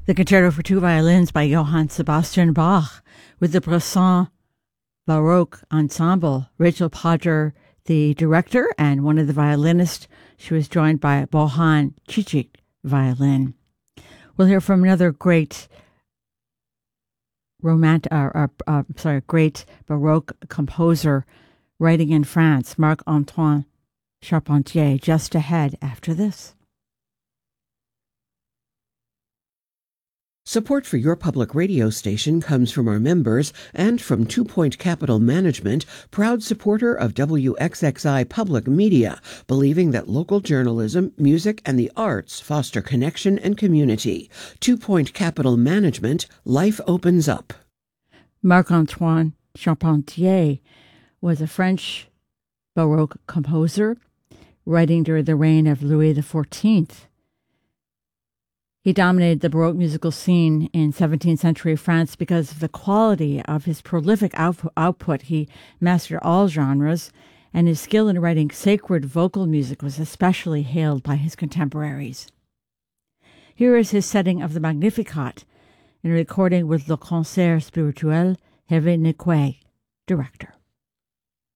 The Concerto for Two Violins by Johann Sebastian Bach with the Bresson Baroque Ensemble. Rachel Podger, the director and one of the violinists. She was joined by Bohan Cicic, violin. We'll hear from another great great Baroque composer writing in France, Marc-Antoine Charpentier, just ahead after this. Support for your public radio station comes from our members and from 2 Point Capital Management, proud supporter of WXXI Public Media, believing that local journalism, music, and the arts foster connection and community. 2 Point Capital Management, life opens up. Marc-Antoine Charpentier was a French Baroque composer, writing during the reign of Louis XIV. He dominated the Baroque musical scene in 17th century France because of the quality of his prolific output. He mastered all genres, and his skill in writing sacred vocal music was especially hailed by his contemporaries. Here is his setting of the Magnificat in a recording with Le Concert Spirituel, Hervé Niquet, director.